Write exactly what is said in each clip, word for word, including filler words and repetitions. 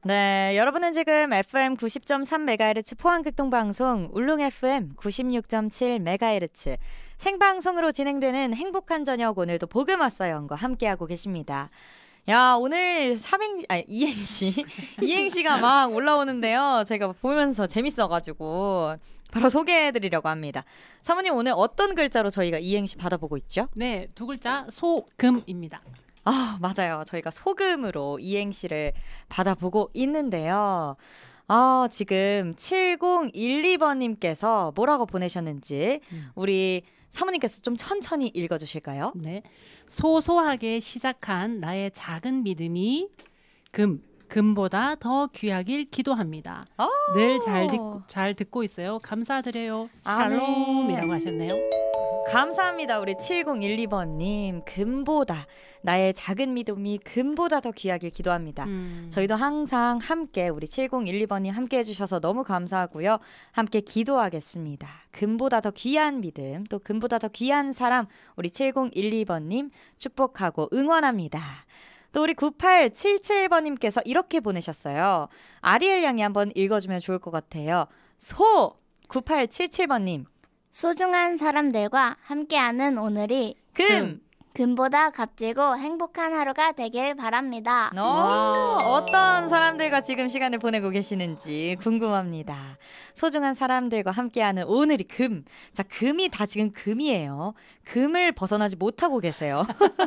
네, 여러분은 지금 에프엠 구십 점 삼 메가헤르츠 포항극동방송 울릉 에프엠 구십육 점 칠 메가헤르츠 생방송으로 진행되는 행복한 저녁, 오늘도 복음 왔어요과 함께하고 계십니다. 야, 오늘 삼행, 아니, 이행시 이행시가 막 올라오는데요. 제가 보면서 재밌어가지고 바로 소개해드리려고 합니다. 사모님, 오늘 어떤 글자로 저희가 이행시 받아보고 있죠? 네, 두 글자 소금입니다. 아, 맞아요. 저희가 소금으로 이행시를 받아보고 있는데요. 아, 지금 칠공일이 번님께서 뭐라고 보내셨는지 음. 우리 사모님께서 좀 천천히 읽어주실까요? 네, 소소하게 시작한 나의 작은 믿음이 금, 금보다 더 귀하길 기도합니다. 늘 잘 듣고, 잘 듣고 있어요. 감사드려요. 샬롬이라고 하셨네요. 감사합니다. 우리 칠공일이 번님. 금보다, 나의 작은 믿음이 금보다 더 귀하길 기도합니다. 음. 저희도 항상 함께, 우리 칠공일이 번님 함께 해주셔서 너무 감사하고요. 함께 기도하겠습니다. 금보다 더 귀한 믿음, 또 금보다 더 귀한 사람, 우리 칠공일이 번님 축복하고 응원합니다. 또 우리 구팔칠칠 번님께서 이렇게 보내셨어요. 아리엘 양이 한번 읽어주면 좋을 것 같아요. 소! 구팔칠칠 번님. 소중한 사람들과 함께하는 오늘이 금! 금보다 값지고 행복한 하루가 되길 바랍니다. 오, 어떤 사람들과 지금 시간을 보내고 계시는지 궁금합니다. 소중한 사람들과 함께하는 오늘이 금. 자, 금이 다 지금 금이에요. 금을 벗어나지 못하고 계세요.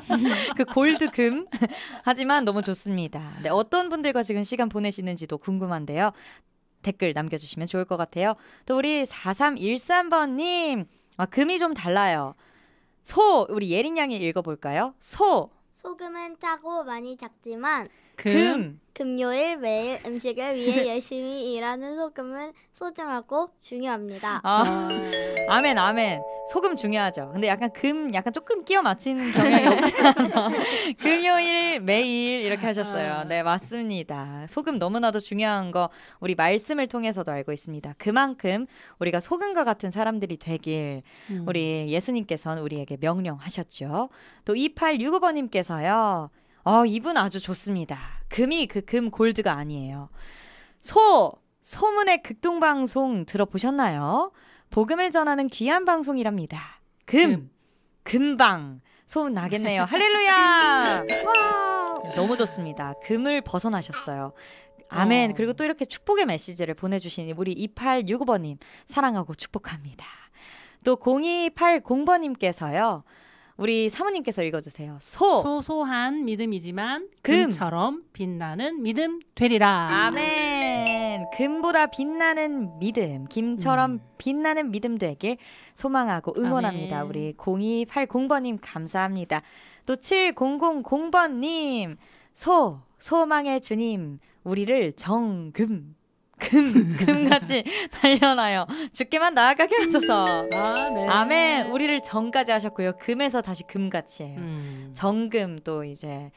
그 골드 금. 하지만 너무 좋습니다. 네, 어떤 분들과 지금 시간 보내시는지도 궁금한데요. 댓글 남겨주시면 좋을 것 같아요. 또 우리 사삼일삼 번님. 아, 금이 좀 달라요. 소, 우리 예린 양이 읽어볼까요? 소. 소금은 짜고 많이 작지만 금. 금. 금요일 매일 음식을 위해 열심히 일하는 소금은 소중하고 중요합니다. 아, 아멘, 아멘. 소금 중요하죠. 근데 약간 금, 약간 조금 끼워 맞히는 경향이 없잖아. 금요일 매일 이렇게 하셨어요. 네, 맞습니다. 소금 너무나도 중요한 거 우리 말씀을 통해서도 알고 있습니다. 그만큼 우리가 소금과 같은 사람들이 되길 음. 우리 예수님께서는 우리에게 명령하셨죠. 또 이팔육오 번님께서요. 어, 이분 아주 좋습니다. 금이 그 금 골드가 아니에요. 소! 소문의 극동방송 들어보셨나요? 복음을 전하는 귀한 방송이랍니다. 금! 금. 금방! 소문 나겠네요. 할렐루야! 너무 좋습니다. 금을 벗어나셨어요. 아멘. 어. 그리고 또 이렇게 축복의 메시지를 보내주신 우리 이팔육오 번님 사랑하고 축복합니다. 또 공이팔공 번님께서요. 우리 사모님께서 읽어주세요. 소. 소소한 믿음이지만 금. 금처럼 빛나는 믿음 되리라. 아멘. 금보다 빛나는 믿음, 김처럼 음. 빛나는 믿음 되길 소망하고 응원합니다. 아멘. 우리 공이팔공 번님 감사합니다. 또 칠공공공 번님. 소, 소망의 주님, 우리를 정금. 금, 금같이 달려나요. 죽게만 나아가게 하소서. 아, 네. 아멘. 우리를 정까지 하셨고요. 금에서 다시 금같이 해요. 음. 정금 또 이제